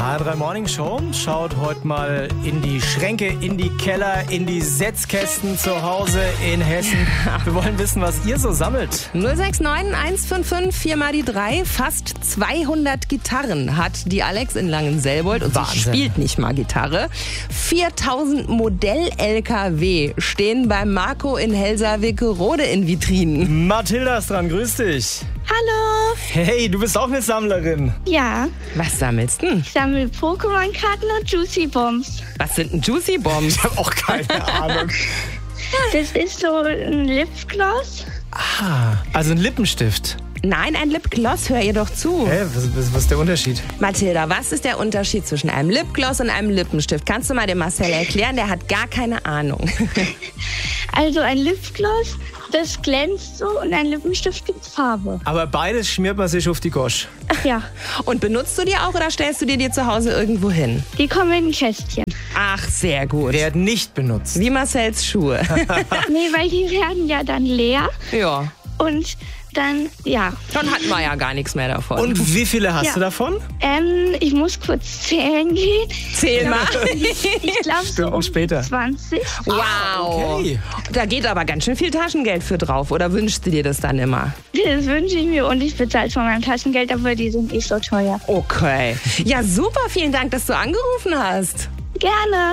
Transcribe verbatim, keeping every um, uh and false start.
H R drei Morning Show schaut heute mal in die Schränke, in die Keller, in die Setzkästen zu Hause in Hessen. Wir wollen wissen, was ihr so sammelt. null sechs neun eins fünf fünf vier mal die drei. Fast zweihundert Gitarren hat die Alex in Langenselbold und Wahnsinn. sie spielt nicht mal Gitarre. viertausend Modell-L K W stehen bei Marco in Helsa-Wickerode in Vitrinen. Mathilda ist dran, grüß dich. Hallo. Hey, du bist auch eine Sammlerin. Ja, Was sammelst du? ich sammle Pokémon-Karten und Juicy Bombs. Was sind denn Juicy Bombs? Ich habe auch keine Ahnung. Das ist so ein Lipgloss. Ah, also ein Lippenstift. Nein, ein Lipgloss, hör ihr doch zu. Hä, was, was, was ist der Unterschied? Mathilda, was ist der Unterschied zwischen einem Lipgloss und einem Lippenstift? Kannst du mal dem Marcel erklären? Der hat gar keine Ahnung. Also ein Lipgloss, das glänzt so und ein Lippenstift gibt Farbe. Aber beides schmiert man sich auf die Gosch. Ach ja, Und benutzt du die auch oder stellst du dir die zu Hause irgendwo hin? die kommen in ein Kästchen. Ach, sehr gut. Werden nicht benutzt. Wie Marcels Schuhe. Nee, weil die werden ja dann leer Ja, und dann, ja. dann hatten wir ja gar nichts mehr davon. Und wie viele hast Ja. du davon? Ähm, ich muss kurz zählen gehen. zähl mal. Ich glaube so auch um später. zwanzig. Wow. Okay. Da geht aber ganz schön viel Taschengeld für drauf. Oder wünschst du dir das dann immer? Das wünsche ich mir und ich bezahle es von meinem Taschengeld, aber die sind nicht so teuer. Okay. Ja, super. Vielen Dank, dass du angerufen hast. Gerne.